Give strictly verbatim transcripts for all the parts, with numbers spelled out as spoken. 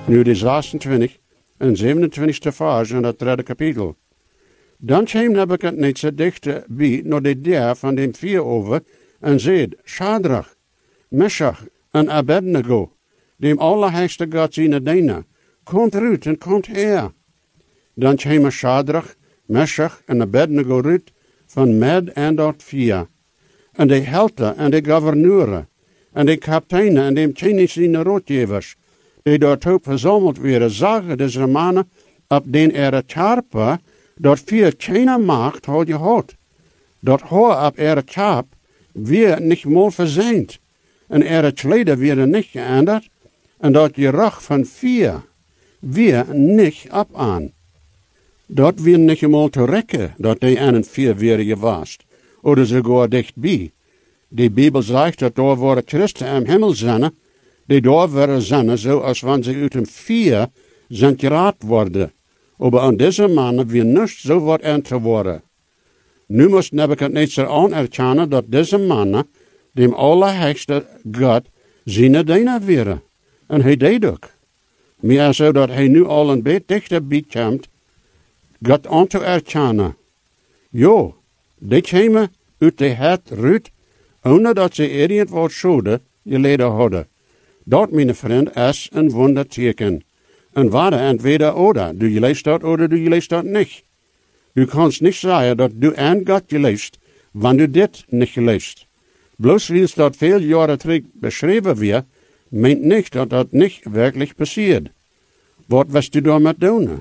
Nu de zesentwintig en zevenentwintigste vers in het derde kapitel. Dan kwam Nebukadnezar dichter bij naar de deur van de vier over en zei, Shadrach, Meshach en Abednego, dem allerheiligste God zijn dienaar, komt uit en komt her. Dan kwamen Shadrach, Meshach en Abednego uit van med en dat vier. En de helden en de gouverneuren, en de kapiteinen en de Chinese roodgevers, die daartoe verzameld werden, zagen deze mannen op den ere charpe, dat vier keine macht had gehad. Dat hoor op ere charp weer niet meer verzeind, en ere kleden werden niet geändert, en dat gerach van vier weer niet op aan. Dat weer niet eenmaal te rekken, dat die aan een vier weer gewast, oder sogar dichtbij. De Bibel zegt dat daar worden Christen am Himmel zijn, die daar worden zijn, zoals wanneer ze uit een vier zijn geraad worden. Maar aan deze mannen weer niet zo wat aan te worden. Nu moest Nebukadnezar anerkennen dat deze mannen dem allerheiligste God zijn dienaar waren. En hij deed ook. Maar zodat hij nu al een beetje dichterbij komt, God aan te erkennen. Jo, die kwamen uit de hart ruit, ohne dat ze ergens wat schade geleden hadden. Dat, mijn vriend, is een wonderteken. En waarde entweder oder. Du leest dat oder du leest dat niet. Du kannst niet zeggen dat du aan God leest, wanneer du dit niet leest. Bloos wie dat veel jaren terug beschreven werd, meint niet dat dat niet werkelijk passiert. Wat was du daarmee doen?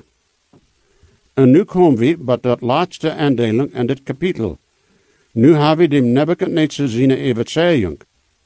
En nu komen we bij dat laatste aandeling in dit kapitel. Nu hebben we dem Nebukadnezar zijn overtuiging.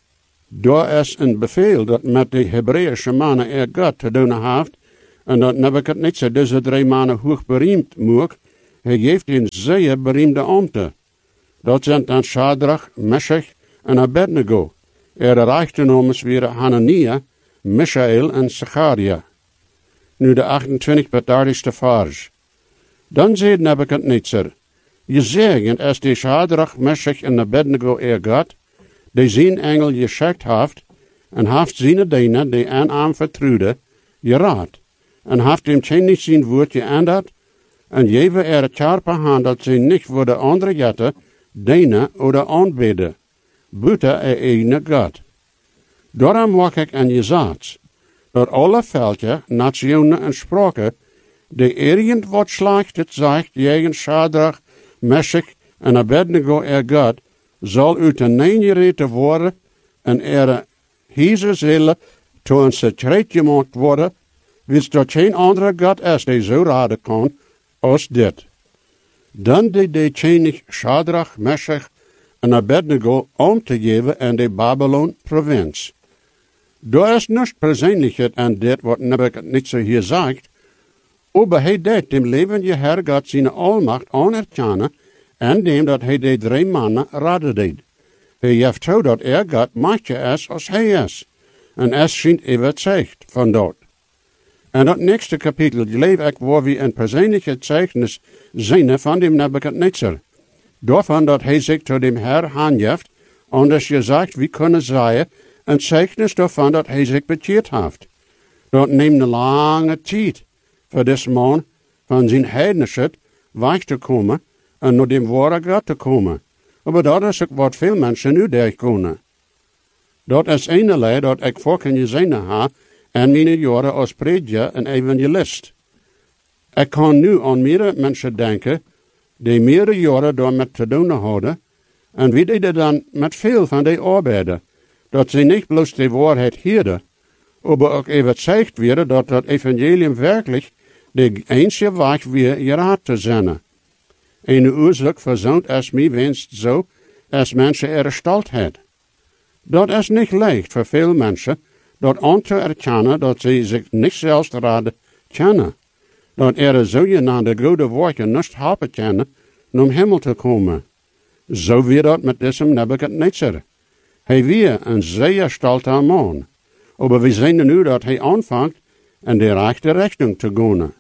Daar is een bevel dat met de Hebreeuwse mannen er God te doen heeft, en dat Nebukadnezar deze drie mannen hoog beroemd moet, hij geeft een zeer beroemde ambten. Dat zijn dan Shadrach, Meshach en Abednego. Er rijkdommen waren Hanania, Mishael en Zacharia. Nu de achtentwintigste vers. Dan zei Nebukadnezar, je zegt als de Shadrach, Meshach en Abednego er God, die zijn engel geschikt heeft, en heeft zijn dienaar, die aan hem vertrouwde, geraad, en heeft hem niet zijn woord geändert, en geven er het scherpe hand dat ze niet voor de andere jetten dienen oder aanbidden, buiten er eigen God. Daarom maak ik aan je zaad, dat alle veldje, nationen en spraken, die ergens wat slecht zegt tegen Shadrach, Meshach en Abednego er God, zal uit de nein gereten worden en er hiezen zullen tot een secret gemaakt worden, wils er geen andere God is die zo raden kan als dit. Dan deed de koning Shadrach, Meshach en Abednego om te geven in de Babylon-provincie. Daar is niets persoonlijker aan dit wat Nebukadnezar hier zegt, maar hij deed dem levende Heer God zijn almacht anerkennen en dem dat hij de drie mannen raden deed. Hij heeft zo dat er God machtiger is als hij is, en es schijnt overtuigd van dat. En dat nächste kapitel leef ik waar we een persoonlijke zeichnis zien van dem Nebukadnezar. Daarvan dat hij zich tot dem Herr aangeeft, anders gezegd, we kunnen zeggen, een zeichnis daarvan dat hij zich bekeerd heeft. Dat neemt een lange tijd voor deze man van zijn heidnische weg te komen en naar dem ware God te komen. Maar dat is ook wat veel mensen nu durchkomen. Dat is eenerlei dat ik voor kan gezien heb en mijn jaren als prediker en evangelist. Ik kan nu aan meerdere mensen denken, die meerdere jaren daarmee te doen hadden, en wie deden dan met veel van die arbeiden, dat ze niet bloos de waarheid hielden, maar ook overtuigd werden dat dat evangelium werkelijk de enige weg weer geraad te zijn. Een oorzaak verzoont als mij wenst zo, als mensen er stoltheid. Dat is niet leicht voor veel mensen, dat aan te erkennen dat ze zich niet zelfs raden kennen. Dat er zogenaamde goede woorden niet helpen kunnen om hemel te komen. Zo weer dat met deze Nebukadnezar. Hij weer een zeer stolte man. Maar we zien nu dat hij aanvangt in de rechte richting te gaan.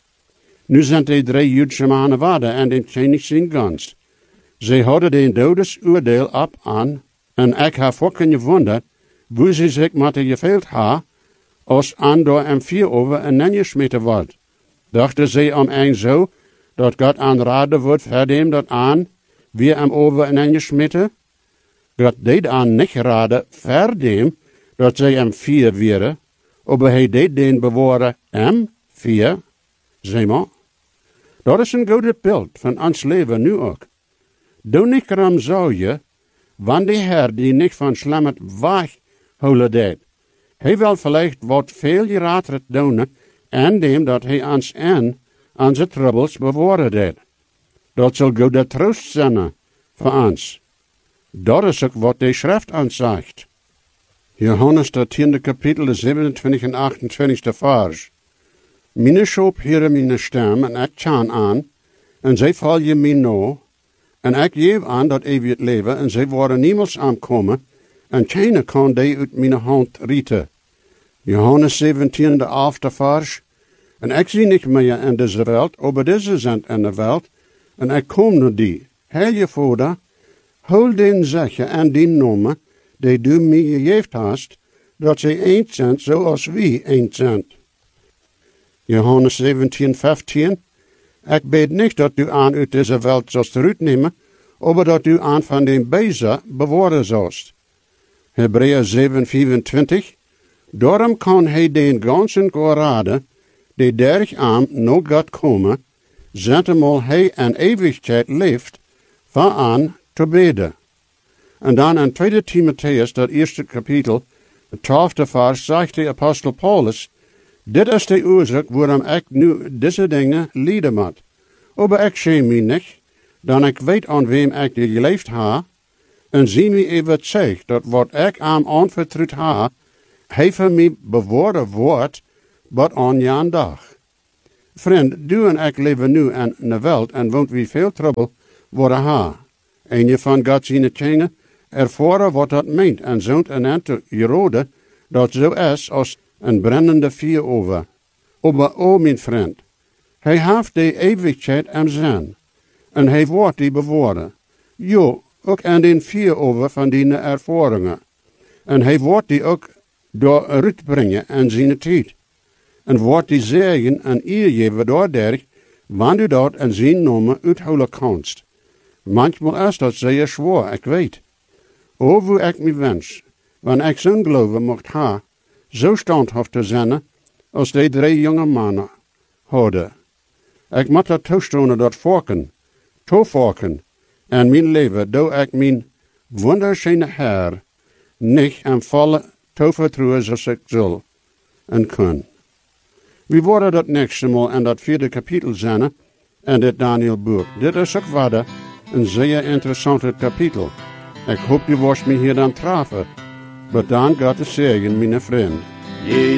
Nu zijn de drie Joodse mannen waarden en de koning zijn gans. Ze hadden de dodesoordeel op aan, en ik heb ook gewonderd, hoe ze zich moeten geveld hebben, als aan door hem vier over en neergesmeten wordt. Dachten zij om een zo, dat God aanraden wordt voor dem dat aan, weer hem over en neergesmeten? God deed aan niet raden voor dem, dat zij hem vier wieren, maar hij deed den beworen hem vier, zeg maar. Dat is een goed beeld van ons leven nu ook. Doe niet ram zou je, want die Heer die niet van slammet wegholen deed. Hij wil vielleicht wat veel gerater doen, en dem dat hij ons en onze troubles beworen deed. Dat zal goede troost zijn voor ons. Dat is ook wat de schrift ons zegt. Johannes, dat tiende kapitel, de zevenentwintig en achtentwintigste vers. Mijn schop heren mijn stem, en ik tjan aan, en zij volgen mij na, en ik geef aan dat eeuwig leven, en zij worden niemals aankomen, en geen kan die uit mijn hand rieten. Johannes zeventien, de elfde vers. En ik zie niet meer in deze wereld, maar deze zijn in de wereld, en ik kom naar die. Heer je vader, hol den zeggen en die noemen, die du mij gegeven hast, dat zij één zijn, zoals wij één zijn. Johannes zeventien, vijftien. Ik bid niet dat u aan uit deze wereld zult uitnemen, maar dat u aan van den Bezer bewoorden zult. Hebreeën zeven, vierentwintig. Daarom kan hij den ganzen raden, die derg aan nog gaat komen, zentemal hij en eeuwigheid leeft, van aan te bidden. En dan in tweede Timotheus, dat eerste kapitel, het twaalfde vers, zegt de apostel Paulus, dit is de oorzaak waarom ik nu deze dingen lijden moet. Maar ik schäme mij niet, dan ik weet aan wem ik geleefd ha, en zie mij even zeg, dat wat ik aan aanvertrouwd ha, hij van mij bewoorden wordt, wat aan jan dag. Vriend, du en ik leven nu in de wereld en woont wie veel trouble worden ha. En je van God zijn dingen ervaren wat dat meent en zoont een aantal rode dat zo is als een brandende vuur over. Maar o mijn vriend, hij heeft de eeuwigheid in zijn en hij wordt die bewoorden. Jo, ook aan den vuur over van die ervaringen. En hij wordt die ook door uitbrengen en zijn tijd. En wordt die zeggen en eer geven door derg, wanneer u dat en zijn namen uithouden kanst. Manchmal is dat zeer zwaar, ik weet. O, hoe ik me wens, wanneer ik zo'n geloven mocht ha, zo standhaft te zijn, als die drie jonge mannen hadden. Ik moet dat toestonen dat vorken, toevorken, en mijn leven, doe ik mijn wunderschöne Herr, niet en volle toevertrouwen zoals ik zal en kan. We worden dat nächste Mal in dat vierde kapitel zijn, in dit Daniel-boek. Dit is ook wat een zeer interessante kapitel. Ik hoop, je wordt me hier dan treffen. Maar dan gaat het zeggen, mijn vriend.